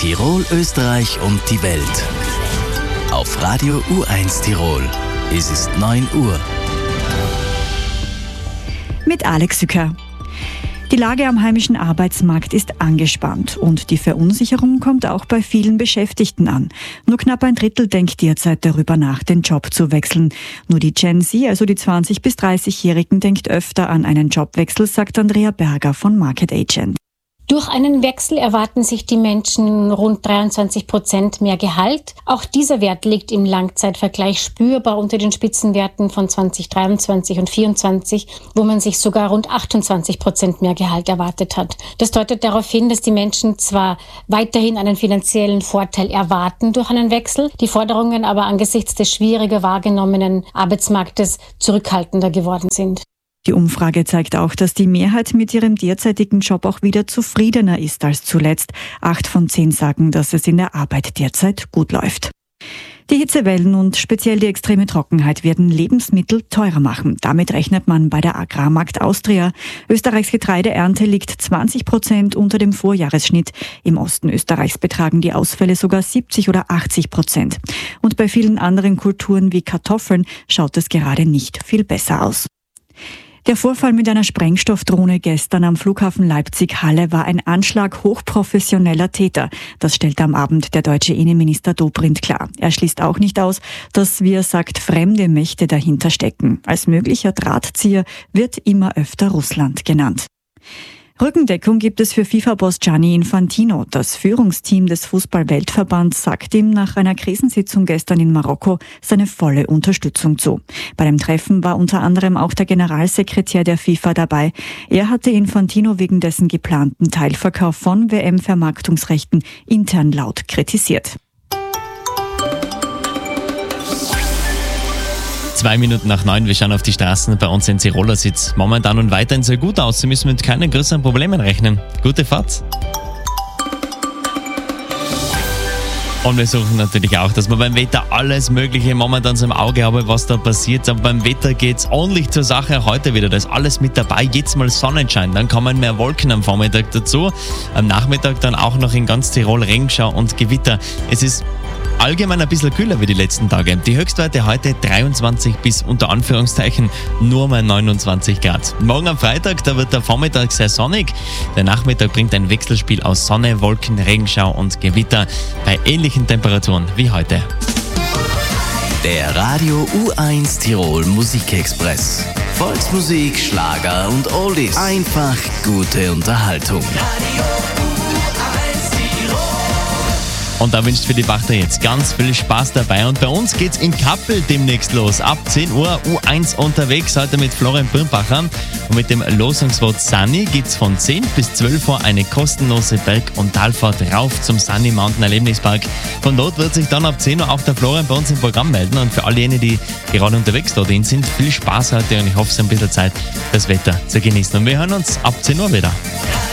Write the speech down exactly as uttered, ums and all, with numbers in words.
Tirol, Österreich und die Welt. Auf Radio U eins Tirol. Es ist neun Uhr. Mit Alex Sücker. Die Lage am heimischen Arbeitsmarkt ist angespannt und die Verunsicherung kommt auch bei vielen Beschäftigten an. Nur knapp ein Drittel denkt derzeit darüber nach, den Job zu wechseln. Nur die Gen Z, also die zwanzig- bis dreißigjährigen, denkt öfter an einen Jobwechsel, sagt Andrea Berger von Market Agent. Durch einen Wechsel erwarten sich die Menschen rund dreiundzwanzig Prozent mehr Gehalt. Auch dieser Wert liegt im Langzeitvergleich spürbar unter den Spitzenwerten von zwanzig dreiundzwanzig und vierundzwanzig, wo man sich sogar rund achtundzwanzig Prozent mehr Gehalt erwartet hat. Das deutet darauf hin, dass die Menschen zwar weiterhin einen finanziellen Vorteil erwarten durch einen Wechsel, die Forderungen aber angesichts des schwieriger wahrgenommenen Arbeitsmarktes zurückhaltender geworden sind. Die Umfrage zeigt auch, dass die Mehrheit mit ihrem derzeitigen Job auch wieder zufriedener ist als zuletzt. Acht von zehn sagen, dass es in der Arbeit derzeit gut läuft. Die Hitzewellen und speziell die extreme Trockenheit werden Lebensmittel teurer machen. Damit rechnet man bei der Agrarmarkt Austria. Österreichs Getreideernte liegt zwanzig Prozent unter dem Vorjahresschnitt. Im Osten Österreichs betragen die Ausfälle sogar siebzig oder achtzig Prozent. Und bei vielen anderen Kulturen wie Kartoffeln schaut es gerade nicht viel besser aus. Der Vorfall mit einer Sprengstoffdrohne gestern am Flughafen Leipzig-Halle war ein Anschlag hochprofessioneller Täter. Das stellte am Abend der deutsche Innenminister Dobrindt klar. Er schließt auch nicht aus, dass, wie er sagt, fremde Mächte dahinter stecken. Als möglicher Drahtzieher wird immer öfter Russland genannt. Rückendeckung gibt es für FIFA-Boss Gianni Infantino. Das Führungsteam des Fußball-Weltverbands sagt ihm nach einer Krisensitzung gestern in Marokko seine volle Unterstützung zu. Bei dem Treffen war unter anderem auch der Generalsekretär der FIFA dabei. Er hatte Infantino wegen dessen geplanten Teilverkauf von W M-Vermarktungsrechten intern laut kritisiert. Zwei Minuten nach neun, wir schauen auf die Straßen. Bei uns in Tiroler sieht es momentan und weiterhin sehr gut aus. Sie müssen mit keinen größeren Problemen rechnen. Gute Fahrt. Und wir suchen natürlich auch, dass wir beim Wetter alles Mögliche momentan so im Auge haben, was da passiert. Aber beim Wetter geht es ordentlich zur Sache. Heute wieder, da ist alles mit dabei. Jetzt mal Sonnenschein, dann kommen mehr Wolken am Vormittag dazu. Am Nachmittag dann auch noch in ganz Tirol Regenschau und Gewitter. Es ist allgemein ein bisschen kühler wie die letzten Tage. Die Höchstwerte heute dreiundzwanzig bis unter Anführungszeichen nur mal neunundzwanzig Grad. Morgen am Freitag, da wird der Vormittag sehr sonnig. Der Nachmittag bringt ein Wechselspiel aus Sonne, Wolken, Regenschau und Gewitter bei ähnlichen Temperaturen wie heute. Der Radio U eins Tirol Musikexpress. Volksmusik, Schlager und Oldies. Einfach gute Unterhaltung. Und da wünscht für die Wachter jetzt ganz viel Spaß dabei. Und bei uns geht's in Kappel demnächst los. Ab zehn Uhr U eins unterwegs, heute mit Florian Birnbacher. Und mit dem Losungswort Sunny geht's von zehn bis zwölf Uhr eine kostenlose Berg- und Talfahrt rauf zum Sunny Mountain Erlebnispark. Von dort wird sich dann ab zehn Uhr auch der Florian bei uns im Programm melden. Und für all jene, die gerade unterwegs dorthin sind, viel Spaß heute und ich hoffe, es ist ein bisschen Zeit, das Wetter zu genießen. Und wir hören uns ab zehn Uhr wieder.